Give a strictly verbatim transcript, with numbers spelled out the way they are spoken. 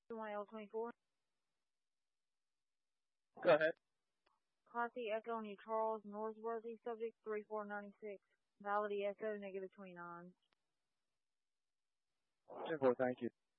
one L twenty-four. Go ahead. Classy Echo New Charles, Northworthy, subject three four nine six. Validity Echo, negative twenty-nine. ten four, thank you.